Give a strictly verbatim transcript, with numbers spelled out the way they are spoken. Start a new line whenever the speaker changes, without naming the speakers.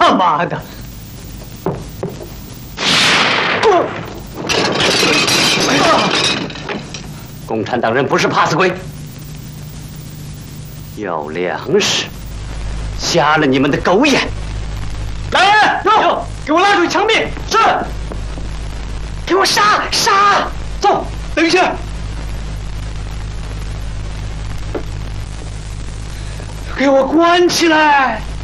他妈的！共产党人不是怕死鬼，要粮食，瞎了你们的狗眼！来人，有，给我拉出去枪毙！是，给我杀杀！走，等一下。 给我关起来！